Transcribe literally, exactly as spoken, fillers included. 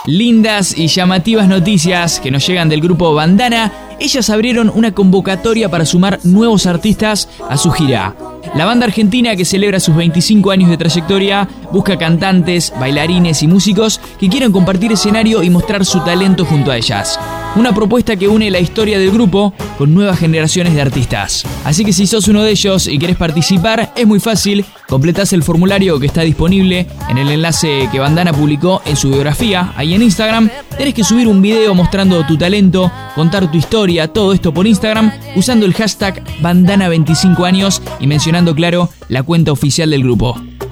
Lindas y llamativas noticias que nos llegan del grupo Bandana. Ellas abrieron una convocatoria para sumar nuevos artistas a su gira. La banda argentina, que celebra sus veinticinco años de trayectoria, busca cantantes, bailarines y músicos que quieran compartir escenario y mostrar su talento junto a ellas. Una propuesta que une la historia del grupo con nuevas generaciones de artistas. Así que si sos uno de ellos y querés participar, es muy fácil. Completás el formulario que está disponible en el enlace que Bandana publicó en su biografía, ahí en Instagram. Tenés que subir un video mostrando tu talento, contar tu historia, todo esto por Instagram, usando el hashtag Bandana veinticinco años y mencionando, claro, la cuenta oficial del grupo.